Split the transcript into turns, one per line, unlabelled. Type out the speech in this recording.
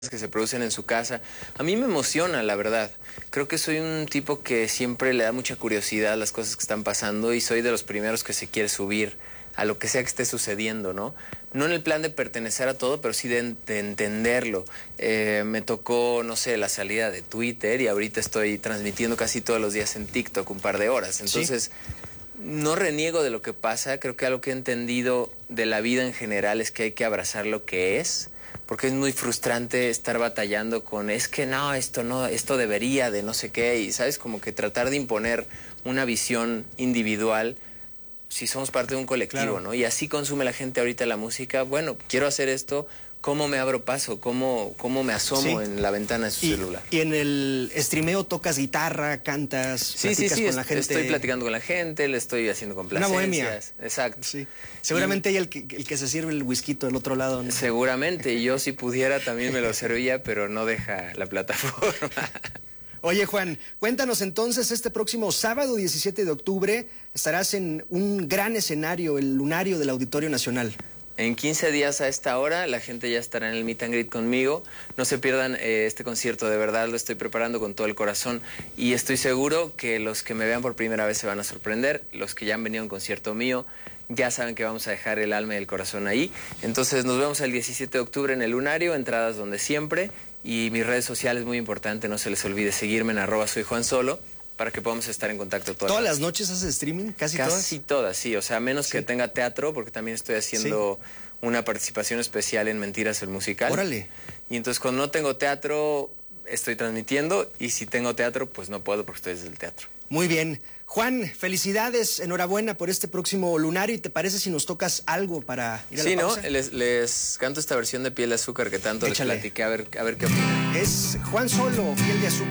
que se producen en su casa. A mí me emociona, la verdad. Creo que soy un tipo que siempre le da mucha curiosidad a las cosas que están pasando y soy de los primeros que se quiere subir a lo que sea que esté sucediendo, ¿no? No en el plan de pertenecer a todo, pero sí de entenderlo. Me tocó, no sé, la salida de Twitter y ahorita estoy transmitiendo casi todos los días en TikTok un par de horas. Entonces, no reniego de lo que pasa. Creo que algo que he entendido de la vida en general es que hay que abrazar lo que es, porque es muy frustrante estar batallando con, es que no, esto debería de no sé qué, y sabes, como que tratar de imponer una visión individual si somos parte de un colectivo,
Claro.
¿no? Y así consume la gente ahorita la música. Bueno, quiero hacer esto, ¿cómo me abro paso? ¿Cómo me asomo en la ventana de su celular?
Y en el streameo tocas guitarra, cantas, platicas con la gente.
Estoy platicando con la gente, le estoy haciendo complacencias.
Una bohemia.
Exacto.
Sí. Seguramente hay el que se sirve el whisky del otro lado, ¿no?
Seguramente, yo si pudiera también me lo servía, pero no deja la plataforma.
Oye, Juan, cuéntanos entonces, este próximo sábado 17 de octubre estarás en un gran escenario, el Lunario del Auditorio Nacional.
En 15 días a esta hora, la gente ya estará en el meet and greet conmigo. No se pierdan este concierto, de verdad lo estoy preparando con todo el corazón y estoy seguro que los que me vean por primera vez se van a sorprender. Los que ya han venido a un concierto mío ya saben que vamos a dejar el alma y el corazón ahí. Entonces nos vemos el 17 de octubre en el Lunario, entradas donde siempre. Y mis redes sociales, muy importante, no se les olvide seguirme en @soyjuansolo para que podamos estar en contacto
¿Todas las noches haces streaming? ¿Casi todas?
Casi todas, sí. O sea, menos que tenga teatro, porque también estoy haciendo una participación especial en Mentiras, el musical.
Órale.
Y entonces cuando no tengo teatro, estoy transmitiendo. Y si tengo teatro, pues no puedo porque estoy desde el teatro.
Muy bien. Juan, felicidades, enhorabuena por este próximo Lunario. ¿Y te parece si nos tocas algo para ir a la pausa?
Sí, ¿no? Les canto esta versión de Piel de Azúcar que tanto les platiqué, a ver qué opinan.
Es Juan Solo, Piel de Azúcar.